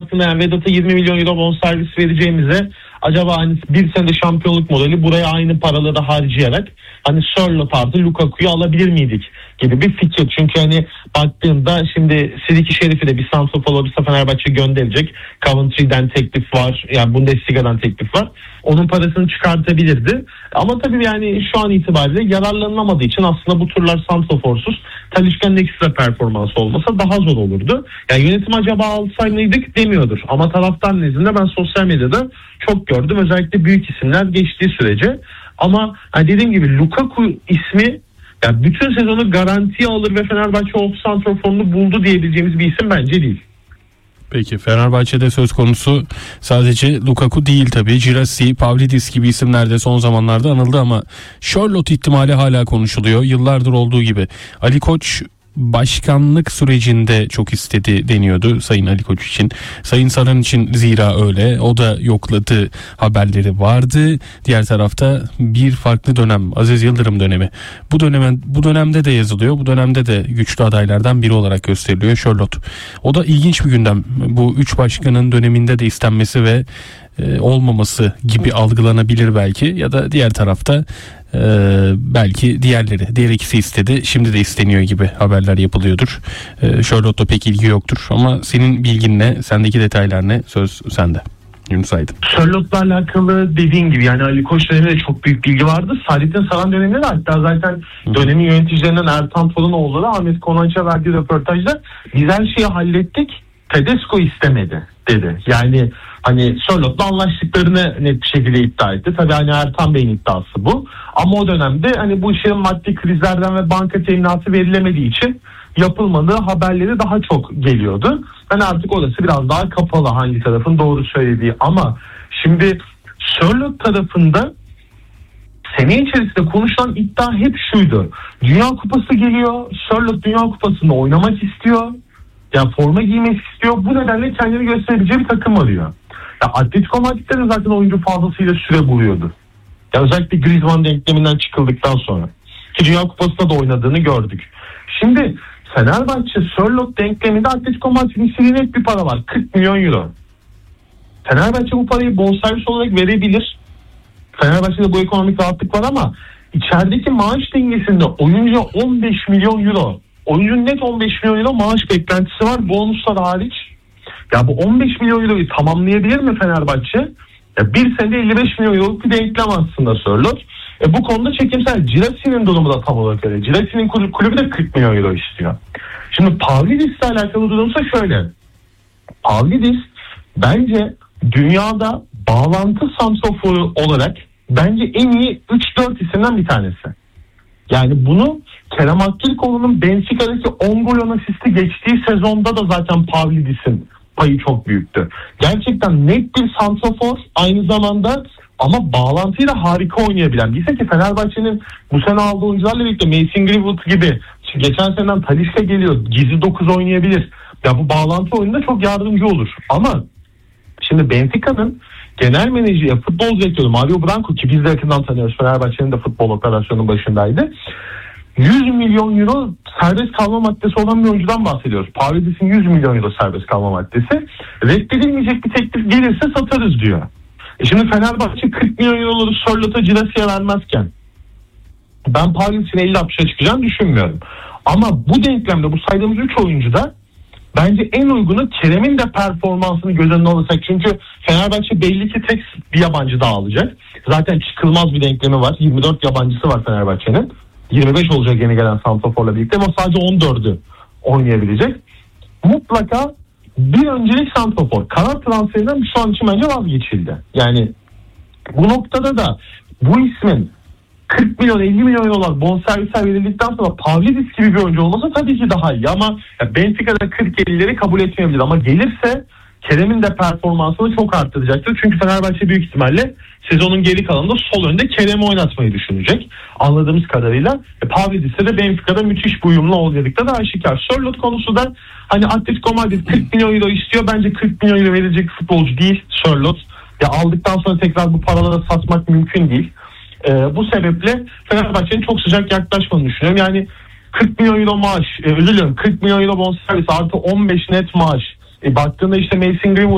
baktığında yani Vedat'a 20 milyon euro bonservis vereceğimize acaba hani bir senede şampiyonluk modeli buraya aynı paraları harcayarak hani Sörloth artı Lukaku'yu alabilir miydik gibi bir fikir. Çünkü hani baktığımda şimdi Sidiki Şerif'i de bir santrafor olursa Fenerbahçe gönderecek. Coventry'den teklif var. Yani Bundesliga'dan teklif var. Onun parasını çıkartabilirdi. Ama tabii yani şu an itibariyle yararlanılamadığı için aslında bu turlar santraforsuz Talisca'nın ekstra performansı olmasa daha zor olurdu. Yani yönetim acaba alsaydık demiyordur. Ama taraftar nezdinde ben sosyal medyada çok gördüm. Özellikle büyük isimler geçtiği sürece. Ama hani dediğim gibi Lukaku ismi yani bütün sezonu garantiye alır ve Fenerbahçe o santraforunu buldu diyebileceğimiz bir isim bence değil. Peki Fenerbahçe'de söz konusu sadece Lukaku değil tabii. Girassi, Pavlidis gibi isimler de son zamanlarda anıldı ama Sörloth ihtimali hala konuşuluyor. Yıllardır olduğu gibi. Ali Koç başkanlık sürecinde çok istedi deniyordu Sayın Ali Koç için. Sayın Saran için zira öyle. O da yokladı haberleri vardı. Diğer tarafta bir farklı dönem, Aziz Yıldırım dönemi. Bu dönemde de yazılıyor. Bu dönemde de güçlü adaylardan biri olarak gösteriliyor Sörloth. O da ilginç bir gündem. Bu üç başkanın döneminde de istenmesi ve olmaması gibi algılanabilir belki, ya da diğer tarafta belki diğer ikisi istedi, şimdi de isteniyor gibi haberler yapılıyordur. Sörloth'ta pek ilgi yoktur ama senin bilgin ne, sendeki detaylar ne, söz sende Yunus Aydın. Sörloth'la alakalı dediğin gibi yani Ali Koç döneminde de çok büyük bilgi vardı. Saadettin Saran döneminde de hatta zaten dönemin yöneticilerinden Ertan Tolunoğlu da Ahmet Konanç'a verdiği röportajda biz her şeyi hallettik, Tedesco istemedi dedi. Yani hani Sörloth'la anlaştıklarını net bir şekilde iddia etti. Tabii hani Ertan Bey'in iddiası bu. Ama o dönemde hani bu işin maddi krizlerden ve banka teminatı verilemediği için yapılmadığı haberleri daha çok geliyordu. Yani artık orası biraz daha kapalı hangi tarafın doğru söylediği. Ama şimdi Sörloth tarafında sene içerisinde konuşulan iddia hep şuydu. Dünya Kupası geliyor. Sörloth Dünya Kupası'nda oynamak istiyor. Yani forma giymek istiyor. Bu nedenle kendini gösterebileceği bir takım arıyor. Ya Atletico Madrid'de de zaten oyuncu fazlasıyla süre buluyordu. Ya özellikle Griezmann denkleminden çıkıldıktan sonra. Ki Dünya Kupası'nda da oynadığını gördük. Şimdi Fenerbahçe Sörloth denkleminde Atletico Madrid'in istediği net bir para var. 40 milyon euro. Fenerbahçe bu parayı bonservis olarak verebilir. Fenerbahçe'de bu ekonomik rahatlık var ama içerideki maaş dengesinde oyuncu 15 milyon euro. Oyuncunun net 15 milyon euro maaş beklentisi var. Bonuslar hariç. Ya bu 15 milyon euroyu tamamlayabilir mi Fenerbahçe? Ya bir senede 55 milyon euroluk bir denklem aslında Sörloth. Bu konuda çekimsel. Girassi'nin durumu da tam olarak öyle. Girassi'nin kulübü de 40 milyon euro istiyor. Şimdi Pavlidis'le alakalı durumsa şöyle. Pavlidis bence dünyada bağlantı santraforu olarak bence en iyi 3-4 isimden bir tanesi. Yani bunu Kerem Aktürkoğlu'nun Benfica'daki 10 gol asisti geçtiği sezonda da zaten Pavlidis'in payı çok büyüktü. Gerçekten net bir santrafor aynı zamanda ama bağlantıyla harika oynayabilen. Bilse ki Fenerbahçe'nin bu sene aldığı oyuncularla birlikte Mason Greenwood gibi geçen seneden Talisca geliyor. Gizli 9 oynayabilir. Ya bu bağlantı oyununda çok yardımcı olur. Ama şimdi Benfica'nın genel menajeri, futbol direktörü Mario Branco ki biz de yakından tanıyoruz. Fenerbahçe'nin de futbol operasyonunun başındaydı. 100 milyon euro serbest kalma maddesi olan bir oyuncudan bahsediyoruz. Pavlidis'in 100 milyon euro serbest kalma maddesi. Reddedilmeyecek bir teklif gelirse satarız diyor. Şimdi Fenerbahçe 40 milyon euroları Sörloth'a Girassi'ye vermezken ben Pavlidis'in 50-60'a çıkacağını düşünmüyorum. Ama bu denklemde bu saydığımız 3 oyuncuda bence en uygunu Kerem'in de performansını göz önüne alırsak. Çünkü Fenerbahçe belli ki tek bir yabancı daha alacak. Zaten çıkılmaz bir denklemi var. 24 yabancısı var Fenerbahçe'nin. 25 olacak yeni gelen santraforla birlikte ama sadece 14'ü oynayabilecek. Mutlaka bir öncelik santrafor. Kanat transferinden şu an için bence vazgeçildi. Yani bu noktada da bu ismin 40 milyon 50 milyon eurolar bonservisler verildikten sonra Pavlidis gibi bir oyuncu olmasa tabii ki daha iyi ama Benfica'da 40-50'leri kabul etmeyebilir ama gelirse Kerem'in de performansını çok arttıracaktır. Çünkü Fenerbahçe büyük ihtimalle sezonun geri kalanında sol önde Kerem'i oynatmayı düşünecek. Anladığımız kadarıyla Pavlidis'e de Benfica'da müthiş bir uyumlu olacaklıkta da aşikar. Sörloth konusu da hani Atletico Madrid 40 milyon euro istiyor. Bence 40 milyon euro verecek futbolcu değil Sörloth. Ya aldıktan sonra tekrar bu paralara satmak mümkün değil. Bu sebeple Fenerbahçe'nin çok sıcak yaklaşmadığını düşünüyorum. Yani 40 milyon euro maaş, 40 milyon euro bonservis artı 15 net maaş. Baktığında işte Mason Greenwood